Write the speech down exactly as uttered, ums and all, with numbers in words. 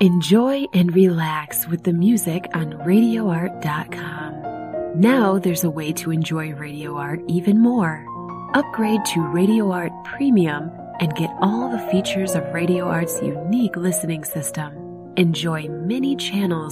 Enjoy and relax with the music on radio art dot com. Now there's a way to enjoy Radio Art even more. Upgrade to Radio Art Premium and get all the features of Radio Art's unique listening system. Enjoy many channels